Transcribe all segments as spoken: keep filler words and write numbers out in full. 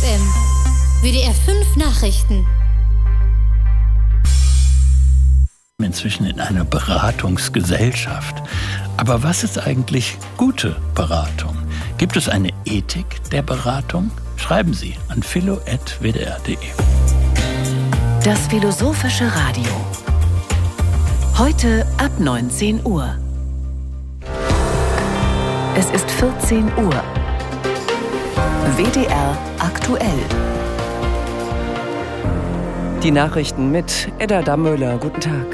M. W D R fünf Nachrichten. Inzwischen in einer Beratungsgesellschaft. Aber was ist eigentlich gute Beratung? Gibt es eine Ethik der Beratung? Schreiben Sie an philo at w d r punkt d e. Das Philosophische Radio. Heute ab neunzehn Uhr. Es ist vierzehn Uhr. W D R aktuell. Die Nachrichten mit Edda Dammöller. Guten Tag.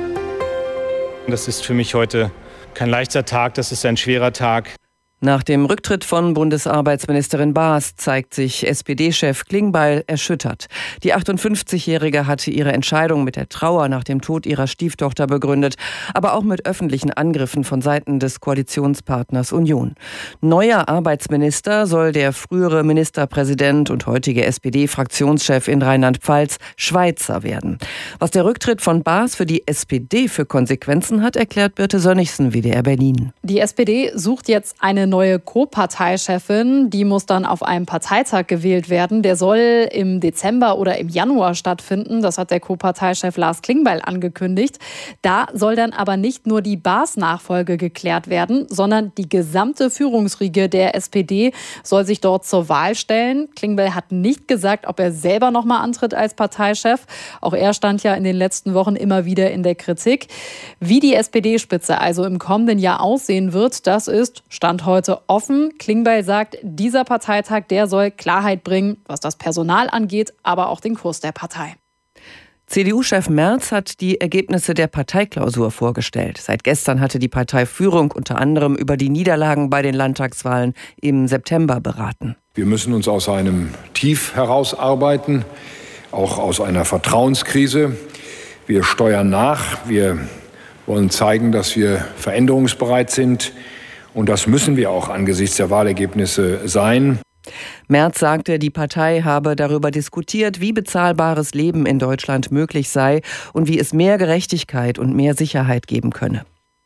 Das ist für mich heute kein leichter Tag, das ist ein schwerer Tag. Nach dem Rücktritt von Bundesarbeitsministerin Baas zeigt sich S P D-Chef Klingbeil erschüttert. Die achtundfünfzigjährige hatte ihre Entscheidung mit der Trauer nach dem Tod ihrer Stieftochter begründet, aber auch mit öffentlichen Angriffen von Seiten des Koalitionspartners Union. Neuer Arbeitsminister soll der frühere Ministerpräsident und heutige S P D-Fraktionschef in Rheinland-Pfalz, Schweitzer, werden. Was der Rücktritt von Baas für die S P D für Konsequenzen hat, erklärt Birte Sönnigsen, W D R Berlin. Die S P D sucht jetzt eine neue Co-Parteichefin. Die muss dann auf einem Parteitag gewählt werden. Der soll im Dezember oder im Januar stattfinden. Das hat der Co-Parteichef Lars Klingbeil angekündigt. Da soll dann aber nicht nur die Baas-Nachfolge geklärt werden, sondern die gesamte Führungsriege der S P D soll sich dort zur Wahl stellen. Klingbeil hat nicht gesagt, ob er selber noch mal antritt als Parteichef. Auch er stand ja in den letzten Wochen immer wieder in der Kritik. Wie die S P D-Spitze also im kommenden Jahr aussehen wird, das ist Stand heute offen. Klingbeil sagt, dieser Parteitag, der soll Klarheit bringen, was das Personal angeht, aber auch den Kurs der Partei. C D U-Chef Merz hat die Ergebnisse der Parteiklausur vorgestellt. Seit gestern hatte die Parteiführung unter anderem über die Niederlagen bei den Landtagswahlen im September beraten. Wir müssen uns aus einem Tief herausarbeiten, auch aus einer Vertrauenskrise. Wir steuern nach, wir wollen zeigen, dass wir veränderungsbereit sind. Und das müssen wir auch angesichts der Wahlergebnisse sein. Merz sagte, die Partei habe darüber diskutiert, wie bezahlbares Leben in Deutschland möglich sei und wie es mehr Gerechtigkeit und mehr Sicherheit geben könne.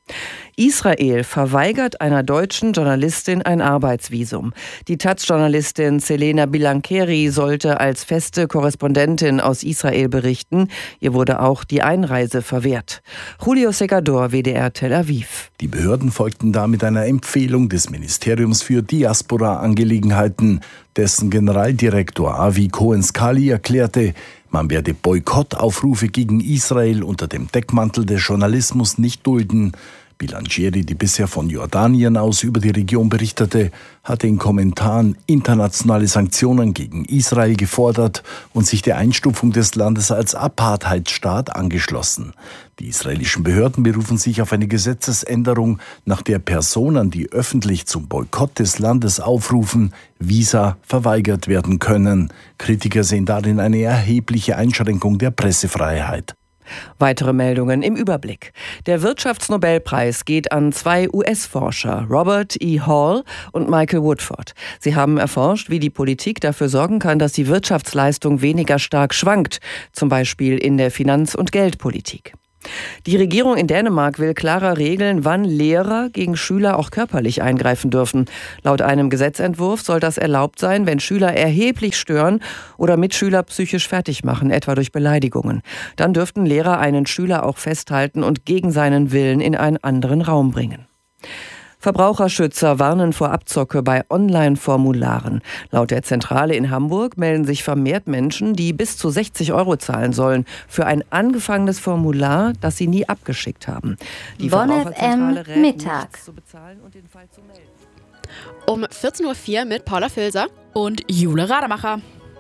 Israel verweigert einer deutschen Journalistin ein Arbeitsvisum. Die Taz-Journalistin Selena Bilankeri sollte als feste Korrespondentin aus Israel berichten. Ihr wurde auch die Einreise verwehrt. Julio Segador, W D R Tel Aviv. Die Behörden folgten damit einer Empfehlung des Ministeriums für Diaspora-Angelegenheiten. Dessen Generaldirektor Avi Cohen-Scali erklärte, man werde Boykottaufrufe gegen Israel unter dem Deckmantel des Journalismus nicht dulden. Bilankeri, die bisher von Jordanien aus über die Region berichtete, hatte in Kommentaren internationale Sanktionen gegen Israel gefordert und sich der Einstufung des Landes als Apartheidsstaat angeschlossen. Die israelischen Behörden berufen sich auf eine Gesetzesänderung, nach der Personen, die öffentlich zum Boykott des Landes aufrufen, Visa verweigert werden können. Kritiker sehen darin eine erhebliche Einschränkung der Pressefreiheit. Weitere Meldungen im Überblick. Der Wirtschaftsnobelpreis geht an zwei U S-Forscher, Robert E. Hall und Michael Woodford. Sie haben erforscht, wie die Politik dafür sorgen kann, dass die Wirtschaftsleistung weniger stark schwankt, zum Beispiel in der Finanz- und Geldpolitik. Die Regierung in Dänemark will klarer regeln, wann Lehrer gegen Schüler auch körperlich eingreifen dürfen. Laut einem Gesetzentwurf soll das erlaubt sein, wenn Schüler erheblich stören oder Mitschüler psychisch fertig machen, etwa durch Beleidigungen. Dann dürften Lehrer einen Schüler auch festhalten und gegen seinen Willen in einen anderen Raum bringen. Verbraucherschützer warnen vor Abzocke bei Online-Formularen. Laut der Zentrale in Hamburg melden sich vermehrt Menschen, die bis zu sechzig Euro zahlen sollen für ein angefangenes Formular, das sie nie abgeschickt haben. Die Bonn F M Mittag. Zu bezahlen und den Fall zu melden. Um vierzehn Uhr vier mit Paula Filser und Jule Rademacher.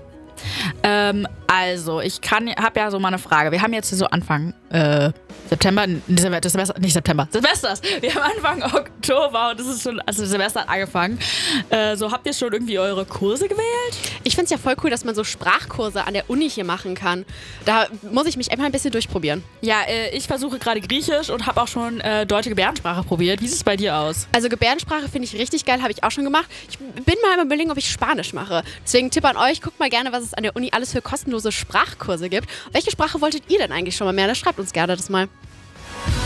Ähm, also, ich kann, habe ja so mal eine Frage. Wir haben jetzt so Anfang äh, September, das Semester, nicht September, Semesters. Wir haben Anfang Oktober und das ist schon, also das Semester hat angefangen. Äh, so, habt ihr schon irgendwie eure Kurse gewählt? Ich finde es ja voll cool, dass man so Sprachkurse an der Uni hier machen kann. Da muss ich mich einfach ein bisschen durchprobieren. Ja, äh, ich versuche gerade Griechisch und habe auch schon äh, deutsche Gebärdensprache probiert. Wie sieht es bei dir aus? Also Gebärdensprache finde ich richtig geil, habe ich auch schon gemacht. Ich bin mal am Überlegen, ob ich Spanisch mache. Deswegen Tipp an euch, guckt mal gerne, was es an der Uni alles für kostenlose Sprachkurse gibt. Welche Sprache wolltet ihr denn eigentlich schon mal mehr? Schreibt uns gerne das mal.